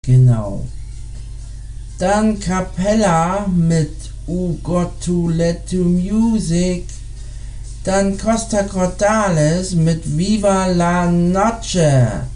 Genau. Dann Capella mit U Got to Let to Music. Dann Costa Cordalis mit Viva la Noche.